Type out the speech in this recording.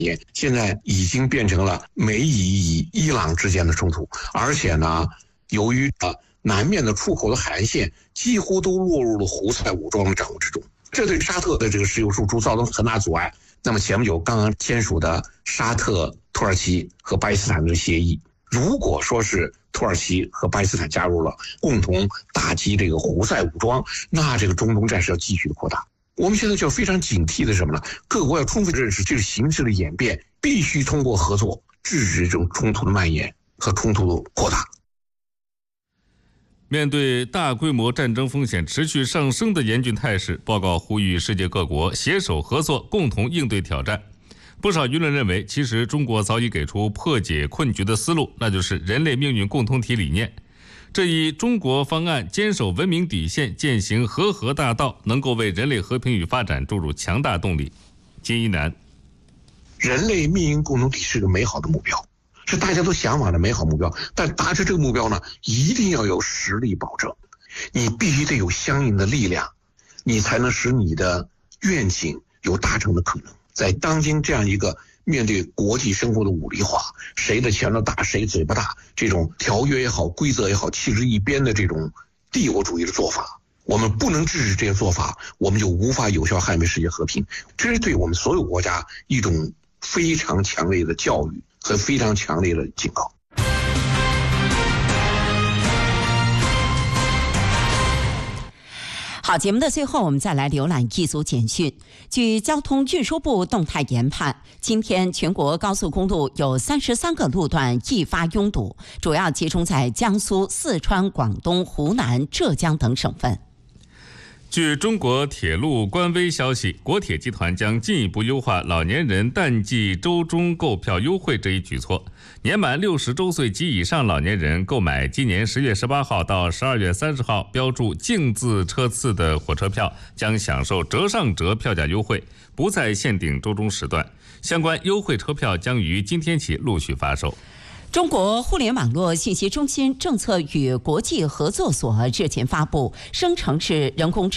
延，现在已经变成了美以与伊朗之间的冲突，而且呢，由于南面的出口的海岸线几乎都落入了胡塞武装的掌握之中，这对沙特的这个石油输出造成很大阻碍。那么前不久刚刚签署的沙特、土耳其和巴基斯坦的协议，如果说是土耳其和巴基斯坦加入了，共同打击这个胡塞武装，那这个中东战事要继续的扩大。我们现在就非常警惕的什么呢？各国要充分认识这个形势的演变，必须通过合作制止这种冲突的蔓延和冲突的扩大。 面对大规模战争风险持续上升的严峻态势，报告呼吁世界各国携手合作，共同应对挑战。不少舆论认为，其实中国早已给出破解困局的思路，那就是人类命运共同体理念。这一中国方案坚守文明底线，践行和合大道，能够为人类和平与发展注入强大动力。金一南， 人类命运共同体是个美好的目标，是大家都向往的美好目标，但达成这个目标呢，一定要有实力保证，你必须得有相应的力量，你才能使你的愿景有达成的可能。在当今这样一个面对国际生活的武力化，谁的拳头大谁嘴巴大，这种条约也好规则也好弃之一边的这种帝国主义的做法，我们不能制止这些做法，我们就无法有效捍卫世界和平。这是对我们所有国家一种非常强烈的教育和非常强烈的警告。 好，节目的最后我们再来浏览一组简讯。据交通运输部动态研判，今天全国高速公路有33个路段易发拥堵，主要集中在江苏、四川、广东、湖南、浙江等省份。 据中国铁路官微消息，国铁集团将进一步优化老年人淡季周中购票优惠这一举措。年满60周岁及以上老年人购买今年10月18号到12月30号标注净字车次的火车票，将享受折上折票价优惠，不再限定周中时段。相关优惠车票将于今天起陆续发售。 中国互联网络信息中心政策与国际合作所日前发布，生成式人工智